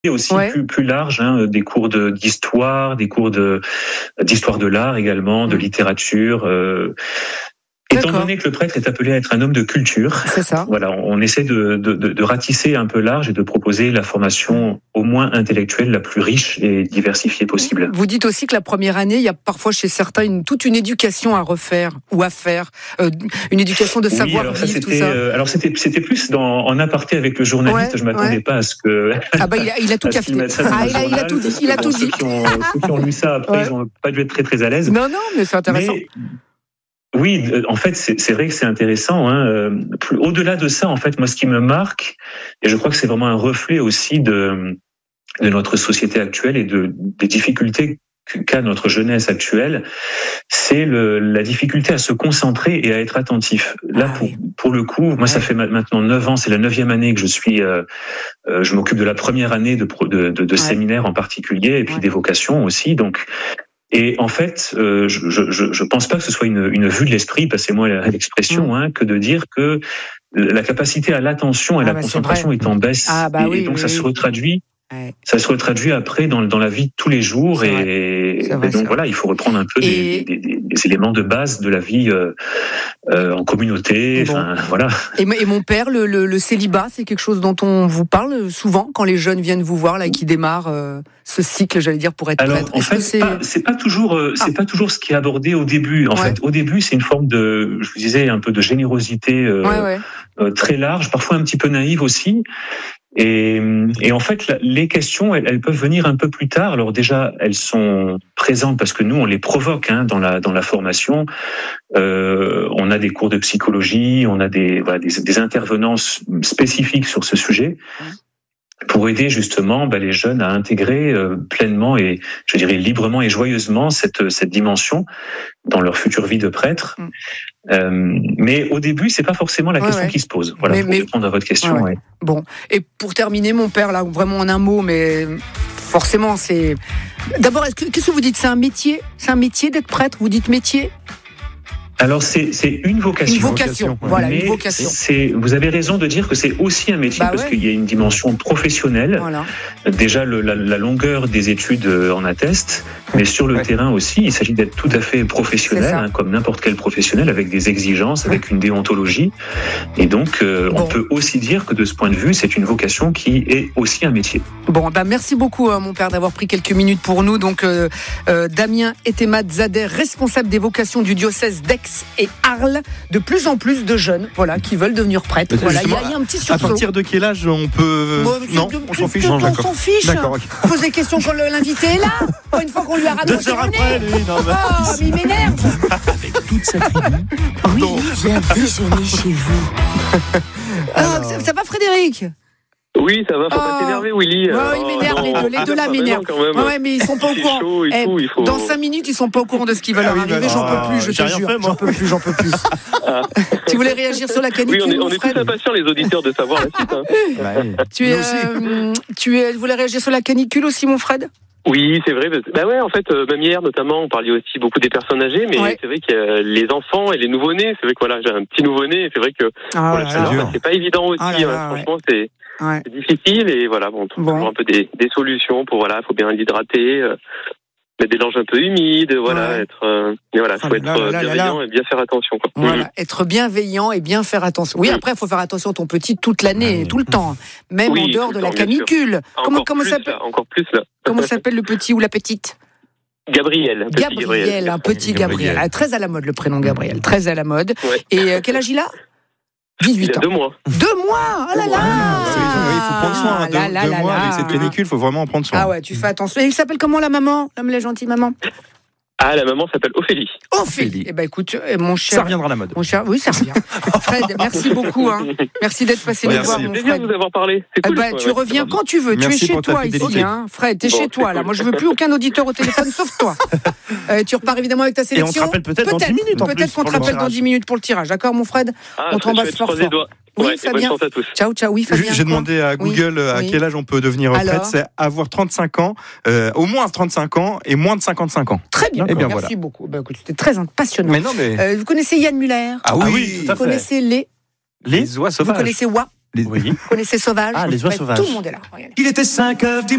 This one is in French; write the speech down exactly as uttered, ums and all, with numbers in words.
aussi Ouais. plus plus large, hein, des cours de d'histoire, des cours de d'histoire de l'art également, de Mmh. littérature. Euh, étant D'accord. donné que le prêtre est appelé à être un homme de culture, C'est ça. voilà, on essaie de, de, de, de ratisser un peu large et de proposer la formation au moins intellectuelle la plus riche et diversifiée possible. Vous dites aussi que la première année, il y a parfois chez certains une, toute une éducation à refaire ou à faire, euh, une éducation de Oui, savoir alors ça vivre, tout c'était, ça. euh, alors c'était, c'était plus dans, en aparté avec le journaliste. Ouais, je m'attendais ouais. pas à ce que. Ah bah il a, il a tout à ce capté. qu'il mette ça dans Ah, le il a, il a journal, tout dit. parce Il que, a bon, tout ceux dit. qui ont, ceux qui ont lu ça après, Ouais. ils ont pas dû être très très à l'aise. Non, non, mais c'est intéressant. Mais, oui, en fait, c'est, c'est vrai que c'est intéressant. Hein. Euh, plus, au-delà de ça, en fait, moi, ce qui me marque, et je crois que c'est vraiment un reflet aussi de, de notre société actuelle et de, des difficultés qu'a notre jeunesse actuelle, c'est le, la difficulté à se concentrer et à être attentif. Là, Ah, pour, oui. pour le coup, moi, Ouais. ça fait maintenant neuf ans, c'est la neuvième année que je suis, euh, euh, je m'occupe de la première année de, pro- de, de, de Ouais. séminaire en particulier, et puis Ouais. des vocations aussi. Donc, et en fait, euh, je, je, je pense pas que ce soit une, une vue de l'esprit, passez-moi l'expression, Mm. hein, que de dire que la capacité à l'attention et Ah la bah, c'est concentration vrai. est en baisse. Ah bah et, oui, et donc oui, ça oui. se retraduit. Ouais. Ça se retraduit après dans, dans la vie de tous les jours. C'est Et, vrai. C'est vrai, et c'est donc voilà, il faut reprendre un peu Et- des, des, des, des éléments de base de la vie euh, euh, en communauté. Bon. Enfin voilà. Et, et mon père, le, le, le célibat, c'est quelque chose dont on vous parle souvent quand les jeunes viennent vous voir là, et qui démarrent euh, ce cycle, j'allais dire, pour être Alors prêtre. en Est-ce fait, que c'est pas, c'est pas toujours, euh, c'est Ah. pas toujours ce qui est abordé au début. En Ouais. fait, au début, c'est une forme de, je vous disais, un peu de générosité euh, Ouais, ouais. euh, très large, parfois un petit peu naïve aussi. Et, et en fait, la- les questions, elles, elles peuvent venir un peu plus tard. Alors déjà, elles sont présentes parce que nous, on les provoque hein, dans la dans la formation. Euh, on a des cours de psychologie, on a des voilà, des, des intervenants spécifiques sur ce sujet pour aider justement bah, les jeunes à intégrer euh, pleinement et je dirais librement et joyeusement cette cette dimension dans leur future vie de prêtre. Mm. Euh, mais au début, c'est pas forcément la Ouais, question ouais. qui se pose. Voilà, Mais- pour mais- répondre à votre question. Ouais, ouais. ouais. Bon, et pour terminer, mon père, là, vraiment en un mot, mais forcément, c'est... D'abord, est-ce que, qu'est-ce que vous dites ? C'est un métier ? C'est un métier d'être prêtre ? Vous dites métier ? Alors c'est c'est une vocation. Une vocation, vocation, ouais. voilà, Mais une vocation. c'est, vous avez raison de dire que c'est aussi un métier Bah parce ouais. qu'il y a une dimension professionnelle. Voilà. Déjà, le, la, la longueur des études euh, en atteste, mais sur le Ouais. terrain aussi, il s'agit d'être tout à fait C'est professionnel, ça. hein, comme n'importe quel professionnel, avec des exigences, avec une déontologie. Et donc, euh, Bon. on peut aussi dire que de ce point de vue, c'est une vocation qui est aussi un métier. Bon, bah merci beaucoup, hein, mon père, d'avoir pris quelques minutes pour nous. Donc, euh, euh, Damien Etemat Zader, responsable des vocations du diocèse d'Aix et Arles. De plus en plus de jeunes, voilà, qui veulent devenir prêtres. Mais Voilà, il y, a- justement, il y a un petit À sursaut. partir de quel âge on peut Bon, Non, c'est- on s'en fiche. On D'accord. s'en fiche. D'accord, ok. Pose des questions quand le- l'invité est là. Pas une fois qu'on lui a radoté Deux heures le nez. après, lui, non, mais- Oh, mais il m'énerve. Avec toute sa tribu, Pardon. Willy vient déjeuner chez vous. Ah, ça, ça va, Frédéric ? Oui, ça va, faut Oh. pas t'énerver, Willy. Ouais, Euh, il m'énerve, les non, deux, les deux là ah, bah m'énervent. non, quand même. Ouais, ouais, mais ils sont pas au C'est courant. chaud et Eh, tout, il faut- Dans cinq minutes, ils sont pas au courant de ce qui va Ah leur oui, arriver. bah, J'en ah, peux plus, je j'ai te rien jure. fait, moi. J'en peux plus, j'en peux plus. Ah. Tu voulais réagir sur la Oui, canicule, on est, on mon est Fred tous impatients, les auditeurs, de savoir la suite. Hein. Ouais. Tu, es, Nous aussi. euh, tu es, voulais réagir sur la canicule aussi, mon Fred ? Oui, c'est vrai. Parce... Bah ouais, en fait, euh, même hier, notamment, on parlait aussi beaucoup des personnes âgées, mais Ouais. c'est vrai que euh, les enfants et les nouveau-nés, c'est vrai que voilà, j'ai un petit nouveau-né, et c'est vrai que Ah, pour le là chaleur, dur. bah, c'est pas évident aussi. Ah là hein. là, Franchement, c'est Ouais. c'est difficile, et voilà, bon, on trouve Bon. toujours un peu des, des solutions pour voilà, faut bien l'hydrater. Euh... mettre des langes un peu humides, voilà, Ouais. être, euh, mais voilà, Ah faut là être là là là bienveillant là. et bien faire attention, quoi. Voilà, être bienveillant et bien faire attention. Oui, Oui. après, il faut faire attention à ton petit toute l'année, Ouais. tout le temps, même Oui, en dehors tout de le la temps, bien sûr. canicule. Comment, Encore comment plus, s'appelle là, encore plus là. Comment s'appelle le petit ou la petite ? Gabriel, un petit Gabriel, Gabriel. un petit Gabriel. Gabriel. Ah, très à la mode le prénom Gabriel, très à la mode. Ouais. Et euh, quel âge il a Il dix-huit a ans. deux mois. Deux mois. Oh là là. Ah, c'est- Il faut prendre soin. Ah, là, Deux, là, deux là, mois là. avec cette canicule, il faut vraiment en prendre soin. Ah ouais, tu fais attention. Et il s'appelle comment la maman, la, la gentille maman ? Ah, la maman s'appelle Ophélie. Ophélie. Ophélie. Eh ben écoute, euh, mon cher. Ça reviendra à la mode. Mon cher, oui, ça revient. Fred, merci beaucoup. Hein. Merci d'être passé nous Merci. voir, C'est mon plaisir Fred. de vous avoir parlé. C'est Eh cool. ben, Ouais, tu ouais, reviens c'est quand tu veux. tu Merci es chez pour ta toi ici, fidélité. hein. Fred. T'es Bon, chez c'est toi là. cool. Moi, je veux plus aucun auditeur au téléphone sauf toi. Euh, tu repars évidemment avec ta Et on te sélection. rappelle peut-être dans dix minutes en plus. Peut-être qu'on te pour le rappelle dans tirage. dix minutes pour le tirage. D'accord, mon Fred. Ah, On très t'embrasse chouette, fort, croisez les fort. doigts. Oui, Ouais, et bonne Fabien. chance à tous. Ciao, ciao. Oui, Fabien. J'ai quoi demandé à Oui, Google à oui. quel âge on peut devenir Alors prêtre. C'est avoir trente-cinq ans, euh, au moins trente-cinq ans et moins de cinquante-cinq ans. Très bien. Eh bien, Merci voilà. beaucoup. Ben, écoute, c'était très passionnant. Mais non, mais. Euh, vous connaissez Yann Muller? Ah oui, tout à Vous fait. connaissez les Les oies Vous sauvages. connaissez Wa Les- Oui. Vous connaissez Sauvage? Ah, les oies Ouais, sauvages. Tout le monde est là. Regardez. Il était cinq heures du